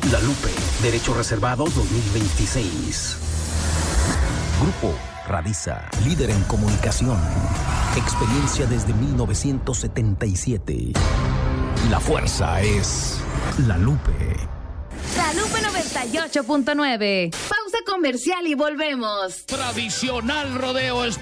La Lupe, Derechos Reservados 2026. Grupo Radisa, líder en comunicación. Experiencia desde 1977. La fuerza es La Lupe. La Lupe 98.9. Pausa comercial y volvemos. Tradicional rodeo